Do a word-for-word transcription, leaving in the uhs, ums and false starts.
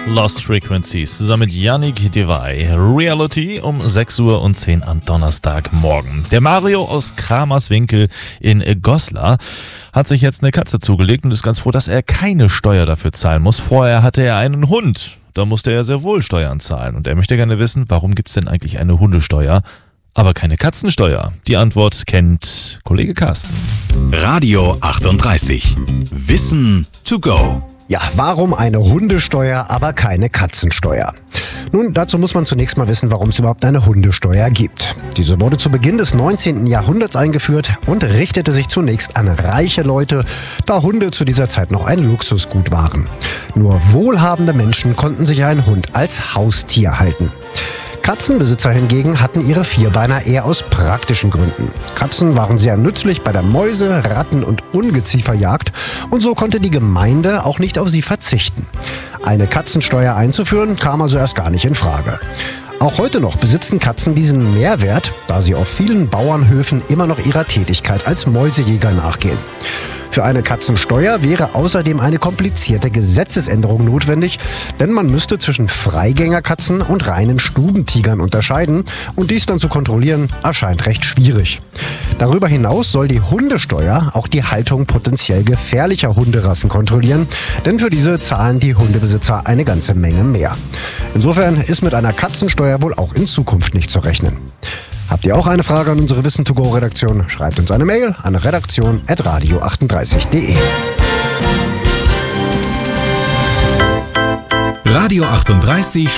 Lost Frequencies zusammen mit Yannick Devay. Reality um sechs Uhr und zehn am Donnerstagmorgen. Der Mario aus Kramerswinkel in Goslar hat sich jetzt eine Katze zugelegt und ist ganz froh, dass er keine Steuer dafür zahlen muss. Vorher hatte er einen Hund. Da musste er sehr wohl Steuern zahlen. Und er möchte gerne wissen, warum gibt es denn eigentlich eine Hundesteuer, aber keine Katzensteuer? Die Antwort kennt Kollege Carsten. Radio achtunddreißig. Wissen to go. Ja, warum eine Hundesteuer, aber keine Katzensteuer? Nun, dazu muss man zunächst mal wissen, warum es überhaupt eine Hundesteuer gibt. Diese wurde zu Beginn des neunzehnten Jahrhunderts eingeführt und richtete sich zunächst an reiche Leute, da Hunde zu dieser Zeit noch ein Luxusgut waren. Nur wohlhabende Menschen konnten sich einen Hund als Haustier halten. Katzenbesitzer hingegen hatten ihre Vierbeiner eher aus praktischen Gründen. Katzen waren sehr nützlich bei der Mäuse-, Ratten- und Ungezieferjagd und so konnte die Gemeinde auch nicht auf sie verzichten. Eine Katzensteuer einzuführen kam also erst gar nicht in Frage. Auch heute noch besitzen Katzen diesen Mehrwert, da sie auf vielen Bauernhöfen immer noch ihrer Tätigkeit als Mäusejäger nachgehen. Für eine Katzensteuer wäre außerdem eine komplizierte Gesetzesänderung notwendig, denn man müsste zwischen Freigängerkatzen und reinen Stubentigern unterscheiden und dies dann zu kontrollieren erscheint recht schwierig. Darüber hinaus soll die Hundesteuer auch die Haltung potenziell gefährlicher Hunderassen kontrollieren, denn für diese zahlen die Hundebesitzer eine ganze Menge mehr. Insofern ist mit einer Katzensteuer wohl auch in Zukunft nicht zu rechnen. Habt ihr auch eine Frage an unsere Wissen to go Redaktion? Schreibt uns eine Mail an redaktion at radio achtunddreißig punkt de. Radio achtunddreißig